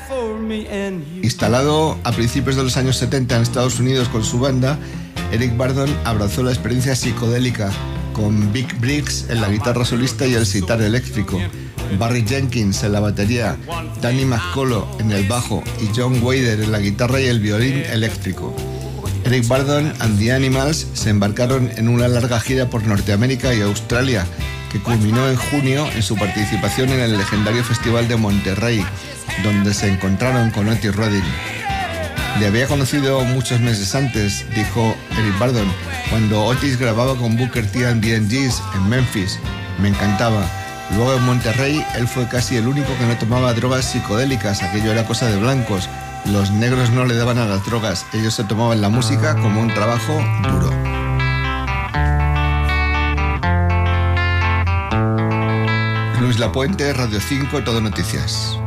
Instalado a principios de los años 70 en Estados Unidos con su banda, Eric Burdon abrazó la experiencia psicodélica con Vic Briggs en la guitarra solista y el sitar eléctrico, Barry Jenkins en la batería, Danny McCullough en el bajo y John Wader en la guitarra y el violín eléctrico. Eric Burdon and the Animals se embarcaron en una larga gira por Norteamérica y Australia, que culminó en junio en su participación en el legendario Festival de Monterrey, donde se encontraron con Otis Redding. Le había conocido muchos meses antes, dijo Eric Burdon, cuando Otis grababa con Booker T and the MGs en Memphis. Me encantaba. Luego en Monterrey, él fue casi el único que no tomaba drogas psicodélicas, aquello era cosa de blancos. Los negros no le daban a las drogas, ellos se tomaban la música como un trabajo duro. Luis Lapuente, Radio 5, Todo Noticias.